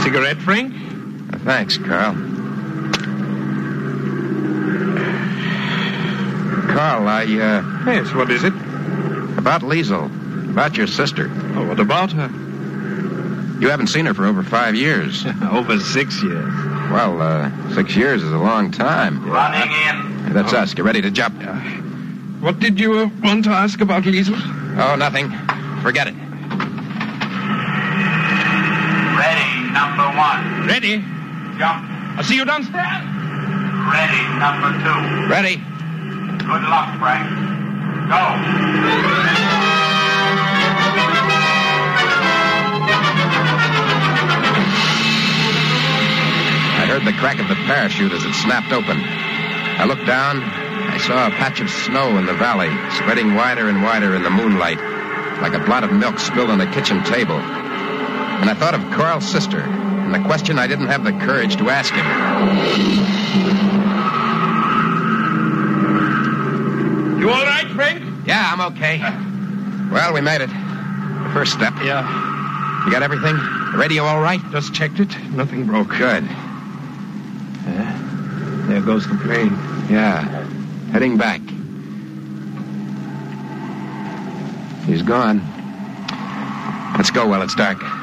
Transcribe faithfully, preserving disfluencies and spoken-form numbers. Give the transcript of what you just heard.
Cigarette, Frank? Uh, thanks, Carl. Carl, I, uh... Yes, what is it? About Liesel. About your sister. Oh, what about her? You haven't seen her for over five years. Over six years. Well, uh, six years is a long time. Running in. That's us. Get ready to jump. Uh, what did you uh, want to ask about Liesel? Oh, nothing. Forget it. Ready, number one. Ready? Jump. I'll see you downstairs. Ready, number two. Ready. Good luck, Frank. Go. I heard the crack of the parachute as it snapped open. I looked down. I saw a patch of snow in the valley, spreading wider and wider in the moonlight, like a blot of milk spilled on a kitchen table. And I thought of Carl's sister, and the question I didn't have the courage to ask him. You all right, Frank? Yeah, I'm okay. Well, we made it. The first step. Yeah. You got everything? The radio all right? Just checked it. Nothing broke. Good. Uh, there goes the plane. Yeah. Heading back. He's gone. Let's go while it's dark.